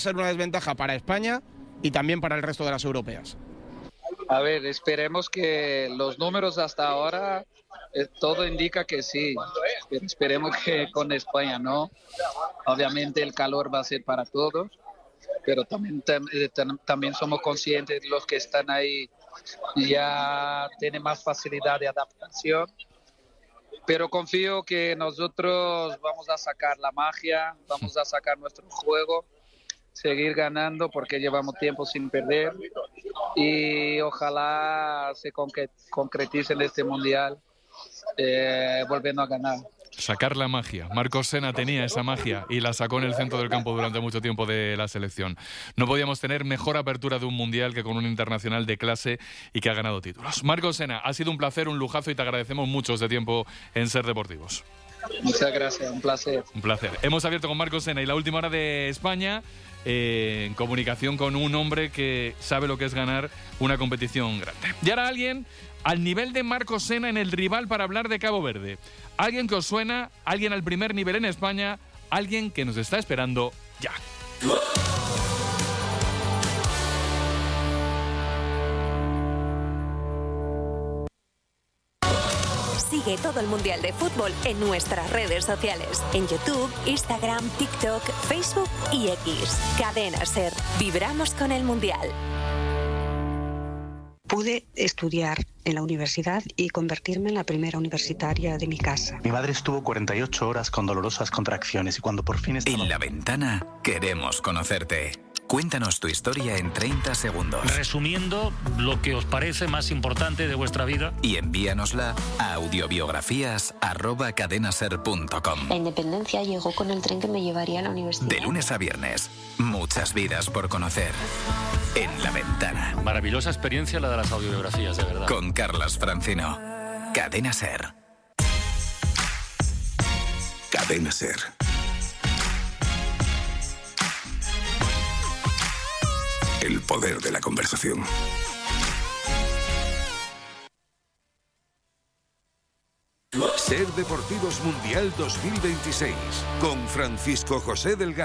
ser una desventaja para España y también para el resto de las europeas. A ver, esperemos que los números hasta ahora, todo indica que sí. Esperemos que con España no. Obviamente el calor va a ser para todos, pero también somos conscientes de los que están ahí ya tienen más facilidad de adaptación. Pero confío que nosotros vamos a sacar la magia, vamos a sacar nuestro juego, seguir ganando porque llevamos tiempo sin perder y ojalá se concretice en este mundial volviendo a ganar. Sacar la magia. Marcos Sena tenía esa magia y la sacó en el centro del campo durante mucho tiempo de la selección. No podíamos tener mejor apertura de un mundial que con un internacional de clase y que ha ganado títulos. Marcos Sena, ha sido un placer, un lujazo y te agradecemos mucho este tiempo en Ser Deportivos. Muchas gracias, un placer. Un placer. Hemos abierto con Marcos Sena y la última hora de España en comunicación con un hombre que sabe lo que es ganar una competición grande. Y ahora alguien al nivel de Marcos Sena en el rival para hablar de Cabo Verde. Alguien que os suena, alguien al primer nivel en España, alguien que nos está esperando ya. Sigue todo el Mundial de Fútbol en nuestras redes sociales. En YouTube, Instagram, TikTok, Facebook y X. Cadena SER. Vibramos con el Mundial. Pude estudiar en la universidad y convertirme en la primera universitaria de mi casa. Mi madre estuvo 48 horas con dolorosas contracciones y cuando por fin estaba... En La Ventana queremos conocerte. Cuéntanos tu historia en 30 segundos. Resumiendo lo que os parece más importante de vuestra vida. Y envíanosla a audiobiografías@cadenaser.com. La independencia llegó con el tren que me llevaría a la universidad. De lunes a viernes, muchas vidas por conocer. En La Ventana. Maravillosa experiencia la de las audiobiografías, de verdad. Con Carlas Francino. Cadena Ser. Cadena Ser. El poder de la conversación. Ser Deportivos Mundial 2026 con Francisco José Delgado.